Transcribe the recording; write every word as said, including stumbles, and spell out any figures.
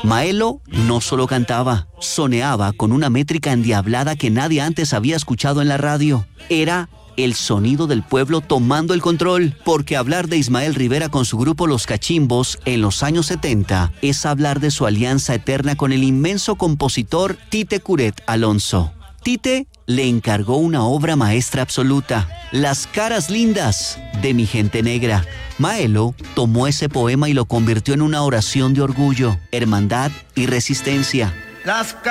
Maelo no solo cantaba, soneaba con una métrica endiablada que nadie antes había escuchado en la radio. Era el sonido del pueblo tomando el control, porque hablar de Ismael Rivera con su grupo Los Cachimbos en los años setenta es hablar de su alianza eterna con el inmenso compositor Tite Curet Alonso. Tite le encargó una obra maestra absoluta, Las caras lindas de mi gente negra. Maelo tomó ese poema y lo convirtió en una oración de orgullo, hermandad y resistencia. Las